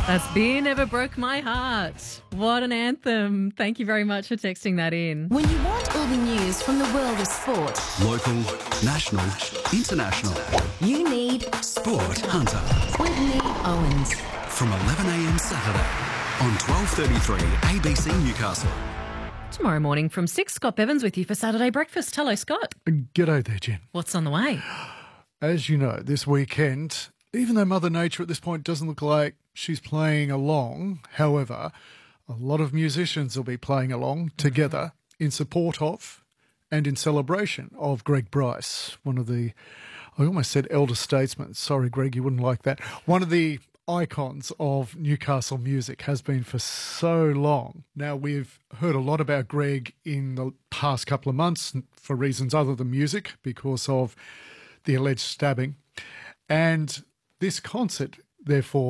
That's Beer Never Broke My Heart. What an anthem. Thank you very much for texting that in. When you want all the news from the world of sport, Local, national, international. you need Sport Hunter. Whitney Owens. From 11am Saturday on 12:33 ABC Newcastle. Tomorrow morning from 6, Scott Bevins with you for Saturday Breakfast. Hello, Scott. G'day there, Jen. What's on the way? As you know, this weekend, even though Mother Nature at this point doesn't look like she's playing along, however, a lot of musicians will be playing along together in support of and in celebration of Greg Bryce, one of the, I almost said elder statesmen. Sorry, Greg, you wouldn't like that. One of the icons of Newcastle music, has been for so long. Now, we've heard a lot about Greg in the past couple of months for reasons other than music because of the alleged stabbing. And this concert, therefore,